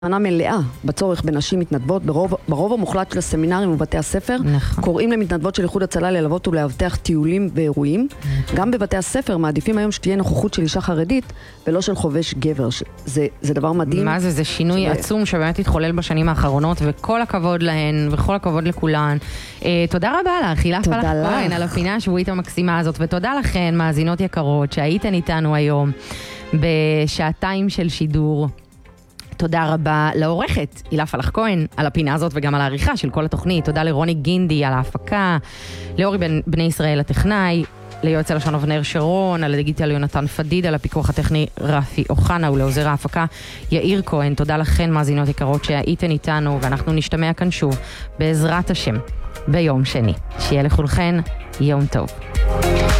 טענה מלאה בצורך בנשים מתנדבות. ברוב המוחלט של הסמינרים ובתי הספר קוראים למתנדבות של איחוד הצלה ללוות ולאבטח טיולים ואירועים. גם בבתי הספר מעדיפים היום שתהיה נוכחות של אישה חרדית ולא של חובש גבר. זה דבר מדהים. מה זה? זה שינוי עצום שבאמת התחולל בשנים האחרונות, וכל הכבוד להן וכל הכבוד לכולן. תודה רבה לך, הילה פלח כהן, על הפינה השבועית המקסימה הזאת, ותודה לכן, מאזינות יקרות, שהייתן איתנו היום בשעתיים של שידור. תודה רבה לעורכת הילה פלח כהן על הפינה הזאת וגם על העריכה של כל התוכנית. תודה לרוני גינדי על ההפקה, לאורי בני ישראל הטכנאי, ליועץ הלשון אבנר שרון, על הדיגיטל יונתן פדיד, על הפיקוח הטכני רפי אוחנה ולעוזר ההפקה יאיר כהן. תודה לכן מאזינות יקרות שהייתן איתנו, ואנחנו נשתמע כאן שוב בעזרת השם ביום שני. שיהיה לכולכן יום טוב.